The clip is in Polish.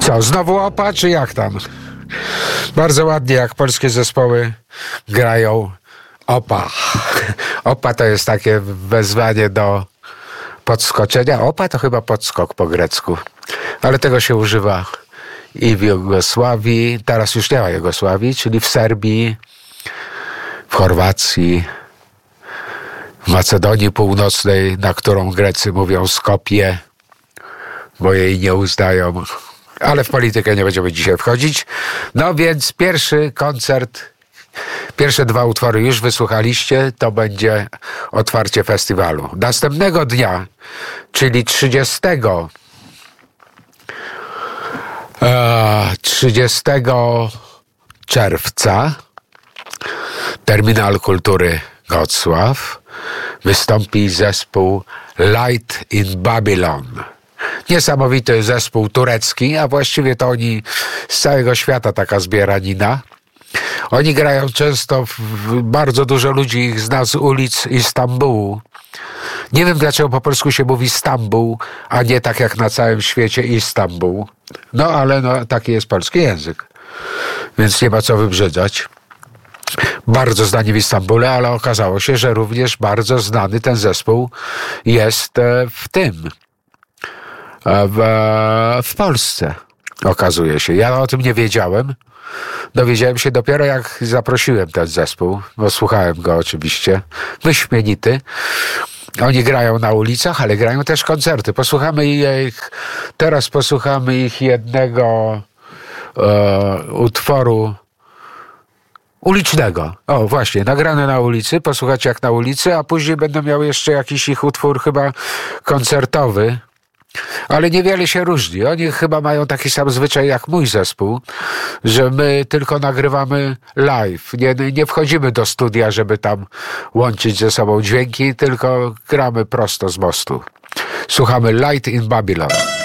Co, znowu OPA, czy jak tam? Bardzo ładnie, jak polskie zespoły grają OPA. OPA to jest takie wezwanie do podskoczenia. OPA to chyba podskok po grecku. Ale tego się używa i w Jugosławii. Teraz już nie ma Jugosławii, czyli w Serbii, w Chorwacji, w Macedonii Północnej, na którą Grecy mówią Skopje, bo jej nie uznają. Ale w politykę nie będziemy dzisiaj wchodzić. No więc pierwszy koncert, pierwsze 2 utwory już wysłuchaliście, to będzie otwarcie festiwalu. Następnego dnia, czyli 30 czerwca, Terminal Kultury Gocław, wystąpi zespół Light in Babylon. Niesamowity zespół turecki, a właściwie to oni z całego świata taka zbieranina. Oni grają często, bardzo dużo ludzi ich zna z ulic Istambułu. Nie wiem, dlaczego po polsku się mówi Stambuł, a nie tak jak na całym świecie Istanbul. No ale no, taki jest polski język, więc nie ma co wybrzydzać. Bardzo znani w Istambule, ale okazało się, że również bardzo znany ten zespół jest w Polsce. Okazuje się. Ja o tym nie wiedziałem. Dowiedziałem się dopiero, jak zaprosiłem ten zespół, bo słuchałem go oczywiście. Wyśmienity. Oni grają na ulicach, ale grają też koncerty. Teraz posłuchamy ich jednego utworu ulicznego. O, właśnie, nagrane na ulicy. Posłuchajcie jak na ulicy, a później będę miał jeszcze jakiś ich utwór chyba koncertowy. Ale niewiele się różni. Oni chyba mają taki sam zwyczaj jak mój zespół, że my tylko nagrywamy live. Nie wchodzimy do studia, żeby tam łączyć ze sobą dźwięki, tylko gramy prosto z mostu. Słuchamy Light in Babylon.